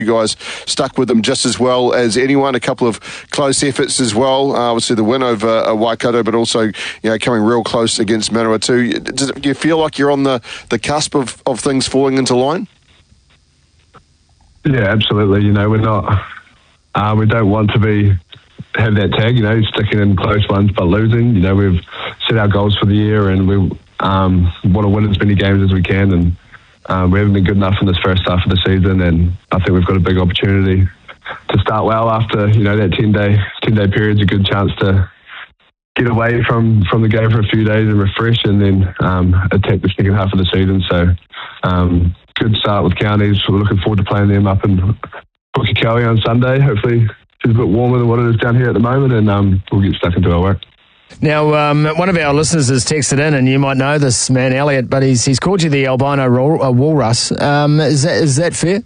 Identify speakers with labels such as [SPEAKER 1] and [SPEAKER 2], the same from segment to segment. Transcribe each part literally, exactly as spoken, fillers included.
[SPEAKER 1] You guys stuck with them just as well as anyone. A couple of close efforts as well. Uh, obviously, the win over uh, Waikato, but also, you know, coming real close against Manawatu. Does it, do you feel like you're on the, the cusp of, of things falling into line?
[SPEAKER 2] Yeah, absolutely. You know, we're not. Uh, we don't want to be have that tag. You know, sticking in close ones but losing. You know, we've set our goals for the year, and we um, want to win as many games as we can. And Um, we haven't been good enough in this first half of the season, and I think we've got a big opportunity to start well after, you know, that ten day ten day period is a good chance to get away from, from the game for a few days and refresh, and then um, attack the second half of the season. So um, good start with Counties. We're looking forward to playing them up in Pukekohe on Sunday. Hopefully it's a bit warmer than what it is down here at the moment, and um, we'll get stuck into our work.
[SPEAKER 3] Now, um, one of our listeners has texted in, and you might know this man, Elliot, but he's he's called you the albino wal- uh, walrus. Um, is that is that fair?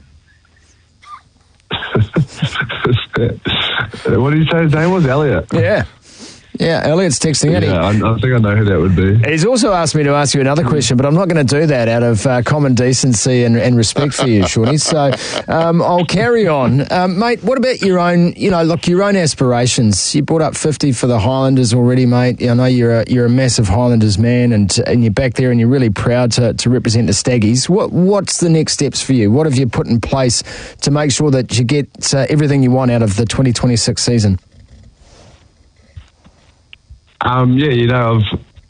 [SPEAKER 2] What did you say his name was? Elliot?
[SPEAKER 3] Yeah. Yeah, Elliot's texting in.
[SPEAKER 2] Yeah, I, I think I know who that would be.
[SPEAKER 3] He's also asked me to ask you another question, but I'm not going to do that out of uh, common decency and, and respect for you, Shawnee. So um, I'll carry on. Um, mate, what about your own, you know, look, your own aspirations? You brought up fifty for the Highlanders already, mate. I know you're a, you're a massive Highlanders man, and and you're back there and you're really proud to, to represent the Staggies. What What's the next steps for you? What have you put in place to make sure that you get uh, everything you want out of the twenty twenty-six season?
[SPEAKER 2] Um, yeah, you know, I've